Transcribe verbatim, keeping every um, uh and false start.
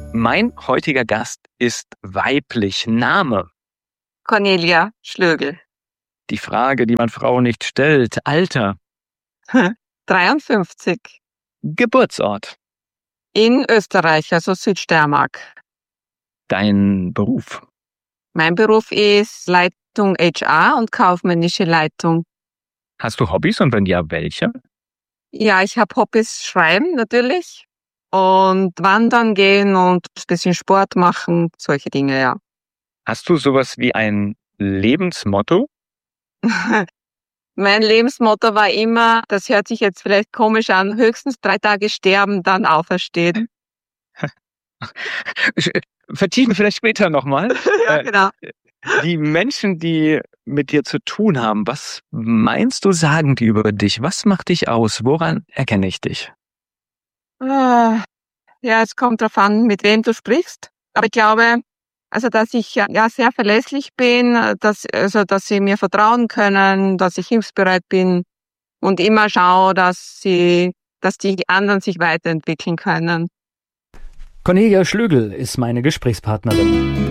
Mein heutiger Gast ist weiblich. Name? Cornelia Schlögl. Die Frage, die man Frauen nicht stellt. Alter? dreiundfünfzig. Geburtsort? In Österreich, also Südsteiermark. Dein Beruf? Mein Beruf ist Leitung H R und kaufmännische Leitung. Hast du Hobbys und wenn ja, welche? Ja, ich habe Hobbys, Schreiben natürlich und wandern gehen und ein bisschen Sport machen, solche Dinge, ja. Hast du sowas wie ein Lebensmotto? Mein Lebensmotto war immer, das hört sich jetzt vielleicht komisch an, höchstens drei Tage sterben, dann auferstehen. Vertiefen vielleicht später nochmal. Ja, genau. Die Menschen, die mit dir zu tun haben, was meinst du, sagen die über dich? Was macht dich aus? Woran erkenne ich dich? Ah, Ja, es kommt darauf an, mit wem du sprichst. Aber ich glaube, also dass ich ja ja sehr verlässlich bin, dass also dass sie mir vertrauen können, dass ich hilfsbereit bin und immer schaue, dass sie, dass die anderen sich weiterentwickeln können. Cornelia Schlögl ist meine Gesprächspartnerin.